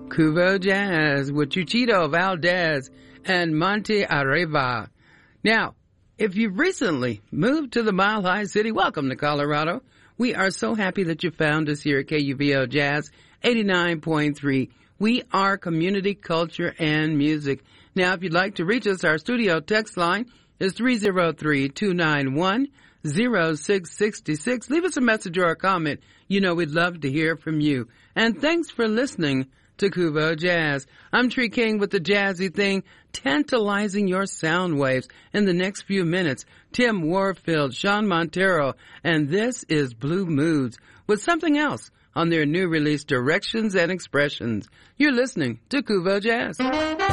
Cuvo Jazz with Chuchito Valdez and Monte Arriba. Now, if you've recently moved to the Mile High City, welcome to Colorado. We are so happy that you found us here at KUVO Jazz 89.3. We are community culture and music. Now, if you'd like to reach us, our studio text line is 303-291-0666. Leave us a message or a comment. You know we'd love to hear from you. And thanks for listening to Cuvo Jazz. I'm Tree King with the jazzy thing, tantalizing your sound waves. In the next few minutes, Tim Warfield, Sean Montero, and this is Blue Moods with something else on their new release, Directions and Expressions. You're listening to Cuvo Jazz.